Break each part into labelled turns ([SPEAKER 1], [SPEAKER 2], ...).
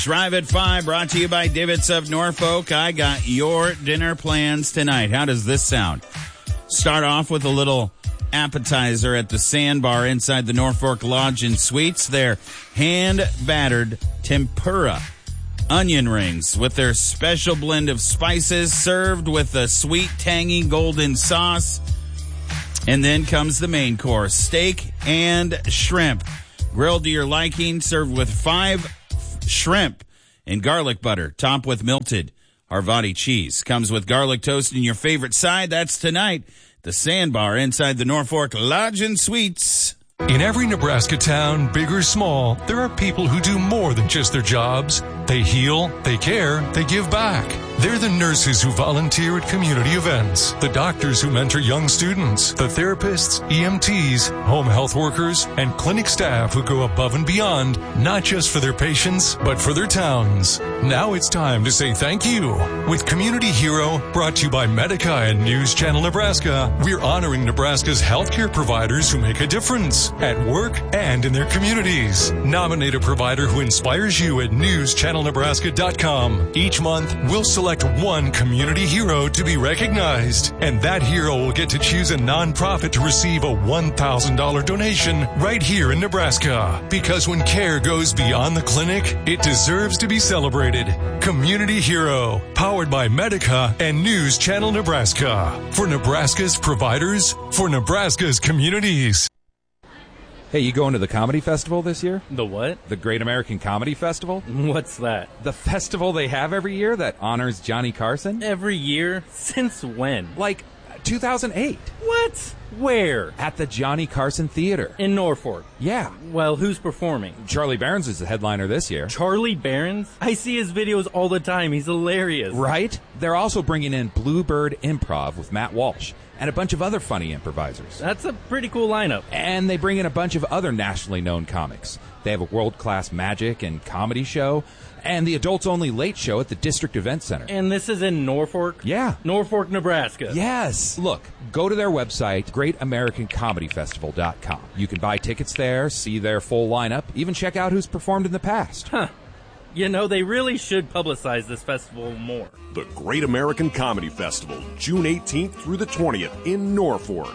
[SPEAKER 1] Drive at 5, brought to you by Divots of Norfolk. I got your dinner plans tonight. How does this sound? Start off with a little appetizer at the Sandbar inside the Norfolk Lodge and Suites. Their hand-battered tempura onion rings with their special blend of spices served with a sweet, tangy golden sauce. And then comes the main course, steak and shrimp. Grilled to your liking, served with 5 shrimp and garlic butter, topped with melted Havarti cheese. Comes with garlic toast and your favorite side. That's tonight, the Sandbar inside the Norfolk Lodge and Suites.
[SPEAKER 2] In every Nebraska town, big or small, there are people who do more than just their jobs. They heal, they care, they give back. They're the nurses who volunteer at community events, the doctors who mentor young students, the therapists, EMTs, home health workers, and clinic staff who go above and beyond, not just for their patients, but for their towns. Now it's time to say thank you. With Community Hero, brought to you by Medica and News Channel Nebraska, we're honoring Nebraska's healthcare providers who make a difference at work and in their communities. Nominate a provider who inspires you at newschannelnebraska.com. Each month, we'll select one community hero to be recognized, and that hero will get to choose a nonprofit to receive a $1,000 donation right here in Nebraska. Because when care goes beyond the clinic, it deserves to be celebrated. Community Hero, powered by Medica and News Channel Nebraska. For Nebraska's providers, for Nebraska's communities.
[SPEAKER 3] Hey, you going to the comedy festival this year?
[SPEAKER 4] The what?
[SPEAKER 3] The Great American Comedy Festival?
[SPEAKER 4] What's that?
[SPEAKER 3] The festival they have every year that honors Johnny Carson?
[SPEAKER 4] Every year? Since when?
[SPEAKER 3] Like 2008.
[SPEAKER 4] What? Where?
[SPEAKER 3] At the Johnny Carson Theater.
[SPEAKER 4] In Norfolk?
[SPEAKER 3] Yeah.
[SPEAKER 4] Well, who's performing?
[SPEAKER 3] Charlie Barons is the headliner this year.
[SPEAKER 4] Charlie Barons? I see his videos all the time. He's hilarious.
[SPEAKER 3] Right? They're also bringing in Bluebird Improv with Matt Walsh and a bunch of other funny improvisers.
[SPEAKER 4] That's a pretty cool lineup.
[SPEAKER 3] And they bring in a bunch of other nationally known comics. They have a world-class magic and comedy show, and the adults-only late show at the District Event Center.
[SPEAKER 4] And this is in Norfolk?
[SPEAKER 3] Yeah.
[SPEAKER 4] Norfolk, Nebraska.
[SPEAKER 3] Yes. Look, go to their website, greatamericancomedyfestival.com. You can buy tickets there, see their full lineup, even check out who's performed in the past.
[SPEAKER 4] Huh. You know, they really should publicize this festival more.
[SPEAKER 5] The Great American Comedy Festival, June 18th through the 20th in Norfolk.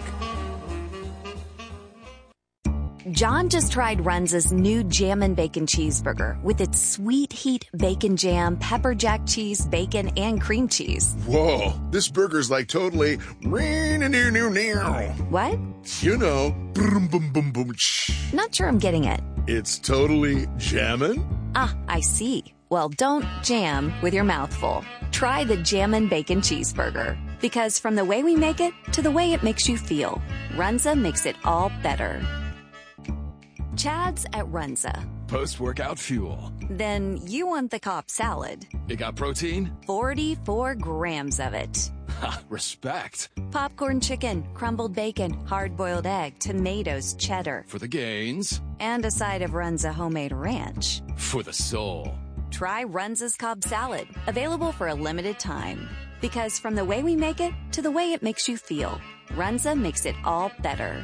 [SPEAKER 6] John just tried Runza's new Jammin' Bacon Cheeseburger with its sweet heat bacon jam, pepper jack cheese, bacon, and cream cheese.
[SPEAKER 7] Whoa, this burger's like totally...
[SPEAKER 6] What?
[SPEAKER 7] You know, boom, boom, boom, boom.
[SPEAKER 6] Not sure I'm getting it.
[SPEAKER 7] It's totally jammin'?
[SPEAKER 6] Ah, I see. Well, don't jam with your mouth full. Try the Jammin' Bacon Cheeseburger. Because from the way we make it to the way it makes you feel, Runza makes it all better. Chad's at Runza.
[SPEAKER 8] Post-workout fuel.
[SPEAKER 6] Then you want the Cobb salad.
[SPEAKER 8] It got protein?
[SPEAKER 6] 44 grams of it.
[SPEAKER 8] Ha, respect.
[SPEAKER 6] Popcorn chicken, crumbled bacon, hard-boiled egg, tomatoes, cheddar.
[SPEAKER 8] For the gains.
[SPEAKER 6] And a side of Runza homemade ranch.
[SPEAKER 8] For the soul.
[SPEAKER 6] Try Runza's Cobb salad. Available for a limited time. Because from the way we make it to the way it makes you feel, Runza makes it all better.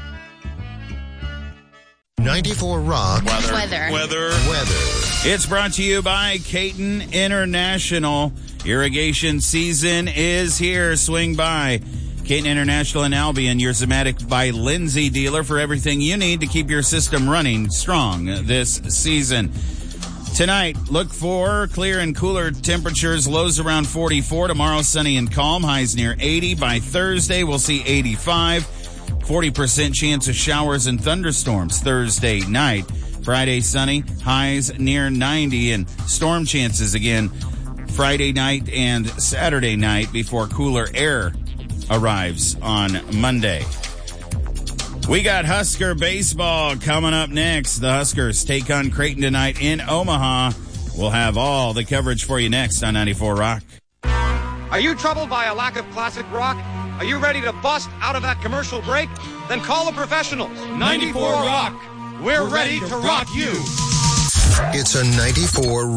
[SPEAKER 9] 94 Rock.
[SPEAKER 1] Weather. It's brought to you by Caton International. Irrigation season is here. Swing by Caton International in Albion, your Zematic by Lindsay dealer for everything you need to keep your system running strong this season. Tonight, look for clear and cooler temperatures, lows around 44. Tomorrow, sunny and calm, highs near 80. By Thursday, we'll see 85. 40% chance of showers and thunderstorms Thursday night. Friday, sunny, highs near 90, and storm chances again Friday night and Saturday night before cooler air arrives on Monday. We got Husker baseball coming up next. The Huskers take on Creighton tonight in Omaha. We'll have all the coverage for you next on 94 Rock.
[SPEAKER 10] Are you troubled by a lack of classic rock? Are you ready to bust out of that commercial break? Then call the professionals. 94 Rock. We're ready to rock you.
[SPEAKER 9] It's a 94